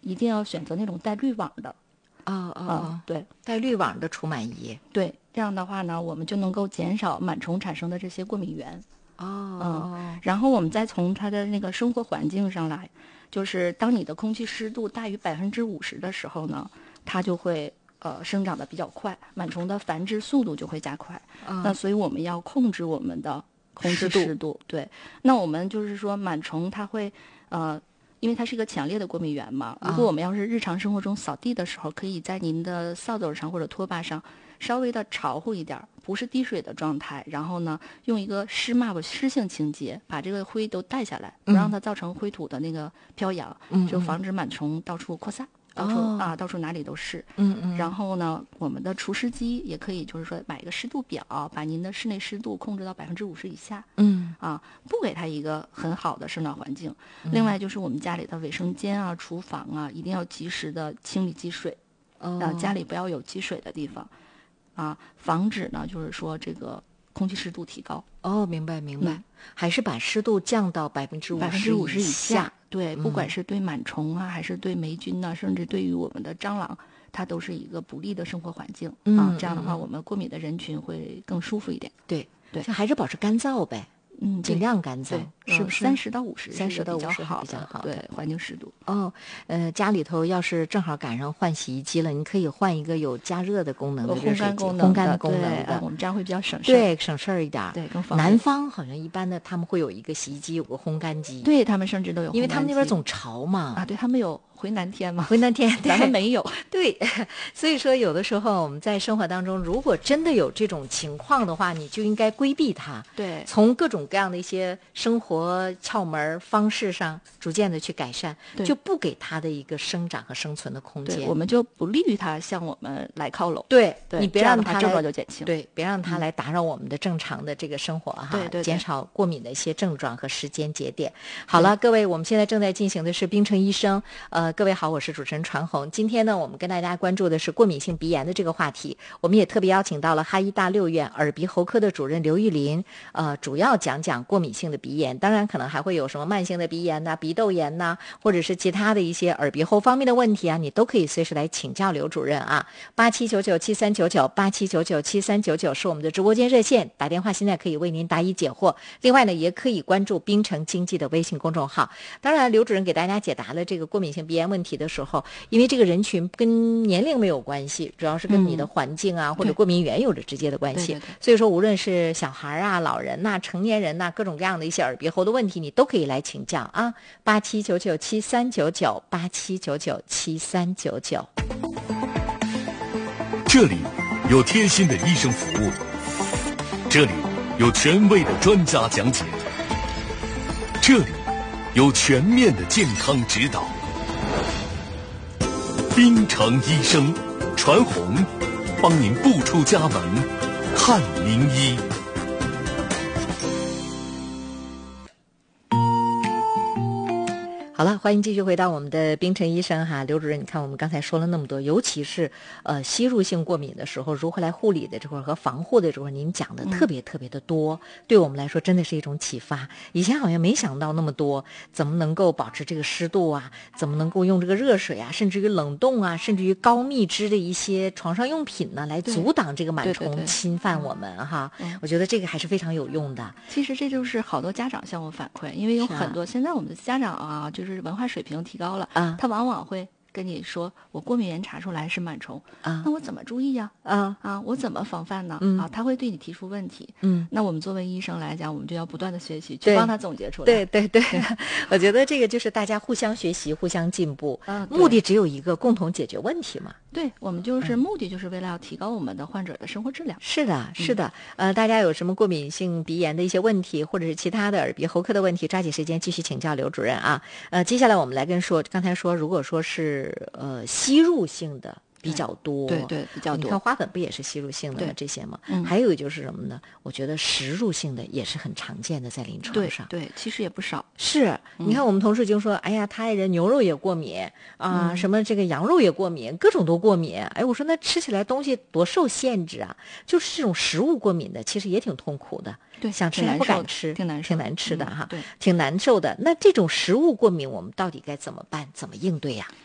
一定要选择那种带滤网的。对， 带滤网的除螨仪。 对，这样的话呢，我们就能够减少螨虫产生的这些过敏源。然后我们再从它的那个生活环境上来，就是当你的空气湿度大于50%的时候呢，它就会生长的比较快，螨虫的繁殖速度就会加快。那所以我们要控制我们的空气湿度。对，那我们就是说螨虫它会因为它是一个强烈的过敏源嘛，如果我们要是日常生活中扫地的时候，可以在您的扫帚上或者拖把上稍微的潮乎一点，不是滴水的状态，然后呢用一个湿抹布湿性清洁把这个灰都带下来，不让它造成灰土的那个飘扬，就防止螨虫到处扩散。到处哪里都是。然后呢，我们的除湿机也可以，就是说买一个湿度表，把您的室内湿度控制到50%以下。不给它一个很好的生长环境。另外就是我们家里的卫生间啊、厨房啊，一定要及时的清理积水，家里不要有积水的地方，防止呢就是说这个空气湿度提高。 明白，还是把湿度降到50%以下。 对，不管是对螨虫啊，还是对霉菌啊，甚至对于我们的蟑螂，它都是一个不利的生活环境。这样的话，我们过敏的人群会更舒服一点。 对，就还是保持干燥呗。尽量干燥，是不是 ？30到50， 比较好的，对，环境湿度。 家里头要是正好赶上换洗衣机了，你可以换一个有加热的功能的热水机，烘干功能的， 我们这样会比较省事。 对，省事儿一点。 对，更方便。 南方好像一般的他们会有一个洗衣机，有个烘干机。 对，他们甚至都有烘干机， 因为他们那边总潮嘛。 对，他们有回南天嘛？ 回南天， 咱们没有。 对，所以说有的时候我们在生活当中，如果真的有这种情况的话，你就应该规避它。 对， 从各种各样的一些生活窍门方式上逐渐的去改善，就不给它的一个生长和生存的空间。 我们就不利于它向我们来靠拢。 对，你别让它症状就减轻。 对，别让它来打扰我们的正常的这个生活哈。 对， 减少过敏的一些症状和时间节点。好了，各位，我们现在正在进行的是冰城医生。各位好，我是主持人传红。今天呢，我们跟大家关注的是过敏性鼻炎的这个话题。我们也特别邀请到了哈医大六院耳鼻喉科的主任刘玉林，主要讲过敏性的鼻炎。当然，可能还会有什么慢性的鼻炎呐、鼻窦炎呐，或者是其他的一些耳鼻喉方面的问题啊，你都可以随时来请教刘主任啊。87997399，87997399是我们的直播间热线，打电话现在可以为您答疑解惑。另外呢，也可以关注冰城经济的微信公众号。当然，刘主任给大家解答了这个过敏性鼻炎问题的时候，因为这个人群跟年龄没有关系，主要是跟你的环境啊，或者过敏源有着直接的关系。所以说，无论是小孩啊、老人呐、成年人呐，各种各样的一些耳鼻喉的问题，你都可以来请教啊。87997399，87997399。 这里有贴心的医生服务，这里有权威的专家讲解，这里有全面的健康指导。冰城医生传红，帮您不出家门看名医。 好了，欢迎继续回到我们的冰城医生哈，刘主任，你看我们刚才说了那么多，尤其是吸入性过敏的时候，如何来护理的这块和防护的这块，您讲的特别特别的多，对我们来说真的是一种启发。以前好像没想到那么多，怎么能够保持这个湿度啊？怎么能够用这个热水啊，甚至于冷冻啊，甚至于高密支的一些床上用品呢，来阻挡这个螨虫侵犯我们哈？我觉得这个还是非常有用的。 其实这就是好多家长向我反馈，因为有很多现在我们的家长啊，就是文化水平提高了，他往往会跟你说，我过敏源查出来是螨虫，那我怎么注意呀？我怎么防范呢？他会对你提出问题。那我们作为医生来讲，我们就要不断的学习，去帮他总结出来。 对，我觉得这个就是大家互相学习，互相进步，目的只有一个，共同解决问题嘛。 对，我们就是目的就是为了要提高我们的患者的生活质量。 是的，是的。大家有什么过敏性鼻炎的一些问题，或者是其他的耳鼻喉科的问题，抓紧时间继续请教刘主任啊。接下来我们来刚才说，如果说是吸入性的比较多， 对，比较多。 你看花粉不也是吸入性的这些吗？还有就是什么呢？我觉得食入性的也是很常见的，在临床上。 对，其实也不少。 是，你看我们同事就说，哎呀，他爱人牛肉也过敏啊，什么这个羊肉也过敏，各种都过敏。哎，我说那吃起来东西多受限制啊！就是这种食物过敏的，其实也挺痛苦的。 对， 想吃还不敢吃， 挺难吃的哈。 对， 挺难受的。那这种食物过敏，我们到底该怎么办？怎么应对呀？